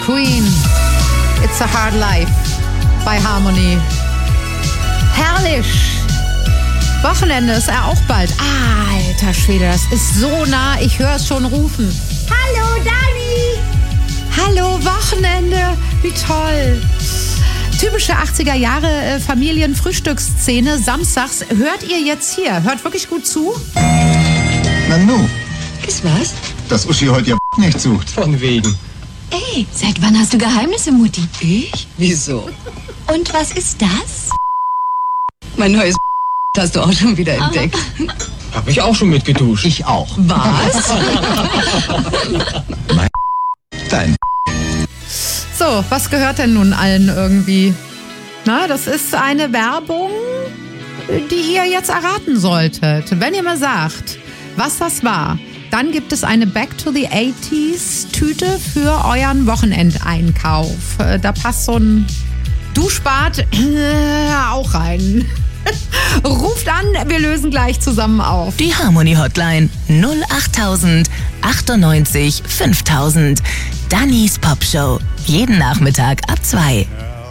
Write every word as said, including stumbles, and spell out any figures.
Queen. It's a Hard Life bei Harmony. Herrlich. Wochenende ist ja auch bald. Alter Schwede, das ist so nah. Ich höre es schon rufen. Hallo, Dani. Hallo, Wochenende. Wie toll. Typische achtziger Jahre äh, Familienfrühstücksszene. Samstags hört ihr jetzt hier. Hört wirklich gut zu. Nanu. Ist was? Dass Uschi heute ja nicht sucht. Von wegen. Ey, seit wann hast du Geheimnisse, Mutti? Ich? Wieso? Und was ist das? Mein neues hast du auch schon wieder entdeckt. Hab ich auch schon mitgeduscht. Ich auch. Was? Mein Dein. So, was gehört denn nun allen irgendwie? Na, das ist eine Werbung, die ihr jetzt erraten solltet. Wenn ihr mal sagt, was das war, dann gibt es eine Back to the achtziger Tüte für euren Wochenendeinkauf. Da passt so ein Duschbad äh, auch rein. Ruft an, wir lösen gleich zusammen auf. Die Harmony Hotline null achttausend achtundneunzig fünftausend. Dannys Popshow. Jeden Nachmittag ab zwei.